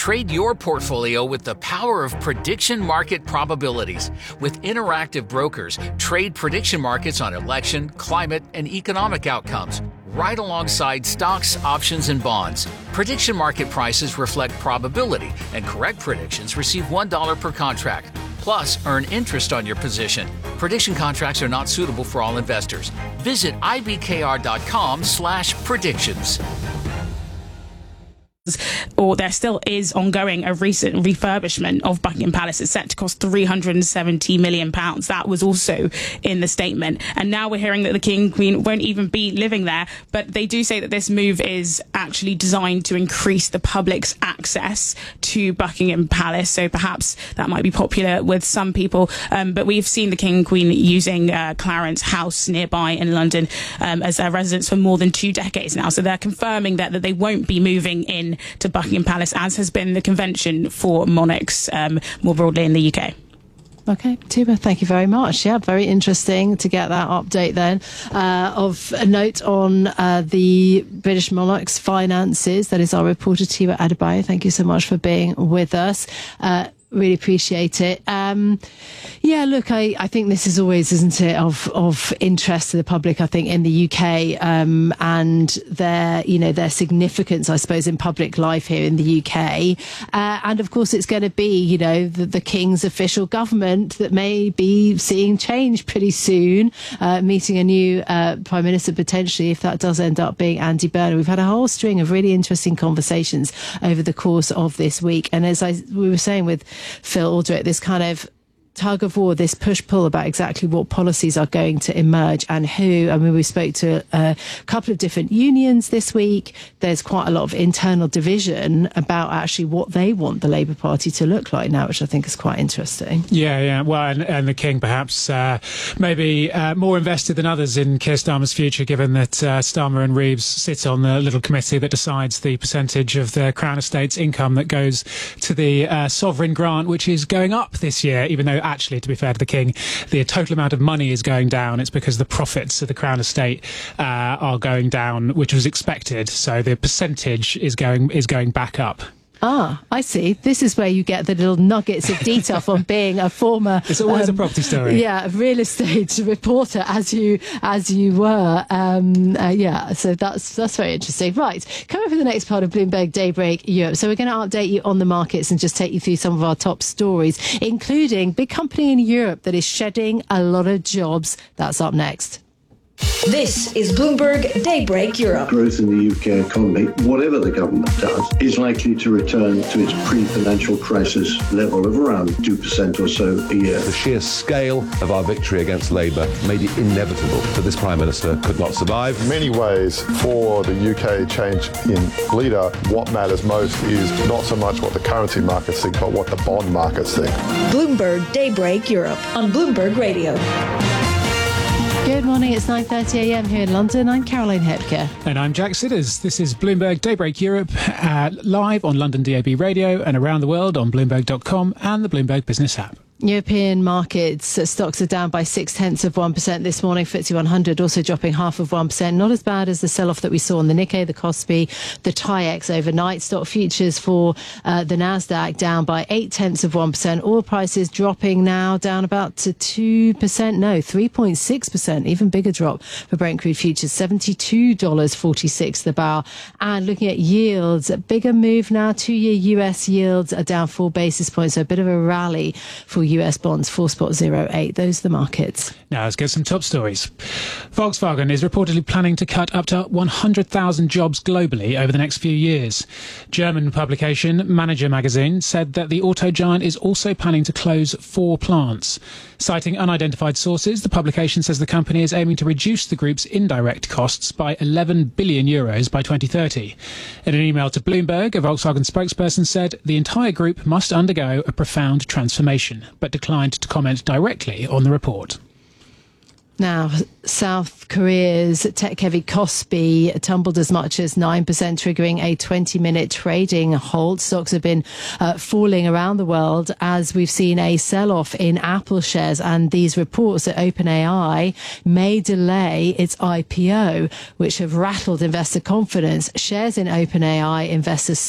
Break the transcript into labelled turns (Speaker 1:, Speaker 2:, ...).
Speaker 1: Trade your portfolio with the power of prediction market probabilities. With interactive brokers, trade prediction markets on election, climate, and economic outcomes, right alongside stocks, options, and bonds. Prediction market prices reflect probability, and correct predictions receive $1 per contract. Plus, earn interest on your position. Prediction contracts are not suitable for all investors. Visit ibkr.com/predictions.
Speaker 2: Or there still is ongoing a recent refurbishment of Buckingham Palace. It's set to cost £370 million. That was also in the statement. And now we're hearing that the King and Queen won't even be living there. But they do say that this move is actually designed to increase the public's access to Buckingham Palace. So perhaps that might be popular with some people. But we've seen the King and Queen using Clarence House nearby in London as their residence for more than 2 decades now. So they're confirming that they won't be moving in to Buckingham Palace, as has been the convention for monarchs more broadly in the UK.
Speaker 3: Okay, Tuba, thank you very much. Yeah, very interesting to get that update then of a note on the British monarch's finances. That is our reporter, Tuba Adebayo. Thank you so much for being with us. Really appreciate it. Yeah, look, I think this is always, isn't it, of interest to the public, I think, in the UK, and their significance, I suppose, in public life here in the UK. And of course, it's going to be, the King's official government that may be seeing change pretty soon, meeting a new Prime Minister potentially, if that does end up being Andy Burnham. We've had a whole string of really interesting conversations over the course of this week. And as we were saying with Phil Aldrich, this kind of tug of war, this push-pull about exactly what policies are going to emerge and who. I mean, we spoke to a couple of different unions this week. There's quite a lot of internal division about actually what they want the Labour Party to look like now, which I think is quite interesting.
Speaker 4: Yeah. Well, and the King perhaps maybe more invested than others in Keir Starmer's future, given that Starmer and Reeves sit on the little committee that decides the percentage of the Crown Estate's income that goes to the sovereign grant, which is going up this year, even though actually, to be fair to the King, the total amount of money is going down. It's because the profits of the Crown Estate are going down, which was expected. So the percentage is going back up.
Speaker 3: Ah, I see. This is where you get the little nuggets of detail from being a former...
Speaker 4: It's always a property story.
Speaker 3: Yeah, real estate reporter, as you were. So that's very interesting. Right, coming up for the next part of Bloomberg Daybreak Europe. So we're going to update you on the markets and just take you through some of our top stories, including big company in Europe that is shedding a lot of jobs. That's up next.
Speaker 5: This is Bloomberg Daybreak Europe.
Speaker 6: Growth in the UK economy, whatever the government does, is likely to return to its pre-financial crisis level of around 2% or so a year.
Speaker 7: The sheer scale of our victory against Labour made it inevitable that this Prime Minister could not survive.
Speaker 8: In many ways, for the UK change in leader, what matters most is not so much what the currency markets think, but what the bond markets think.
Speaker 5: Bloomberg Daybreak Europe on Bloomberg Radio.
Speaker 3: Good morning, it's 9:30am here in London. I'm Caroline Hepker.
Speaker 4: And I'm Jack Sidders. This is Bloomberg Daybreak Europe, live on London DAB Radio and around the world on Bloomberg.com and the Bloomberg Business app.
Speaker 3: European markets, stocks are down by 0.6% this morning. FTSE 100 also dropping 0.5%. Not as bad as the sell-off that we saw on the Nikkei, the Kospi, the TAIEX overnight. Stock futures for the Nasdaq down by 0.8%. Oil prices dropping now, down about to 2%. No, 3.6%. Even bigger drop for Brent crude futures, $72.46 the barrel. And looking at yields, a bigger move now. 2-year US yields are down 4 basis points. So a bit of a rally for US bonds, 4.08. Those are the markets.
Speaker 4: Now let's get some top stories. Volkswagen is reportedly planning to cut up to 100,000 jobs globally over the next few years. German publication Manager Magazine said that the auto giant is also planning to close 4 plants. Citing unidentified sources, the publication says the company is aiming to reduce the group's indirect costs by 11 billion euros by 2030. In an email to Bloomberg, a Volkswagen spokesperson said the entire group must undergo a profound transformation, but declined to comment directly on the report.
Speaker 3: Now, South Korea's tech-heavy Kospi tumbled as much as 9%, triggering a 20-minute trading halt. Stocks have been falling around the world as we've seen a sell-off in Apple shares, and these reports that OpenAI may delay its IPO, which have rattled investor confidence. Shares in OpenAI investors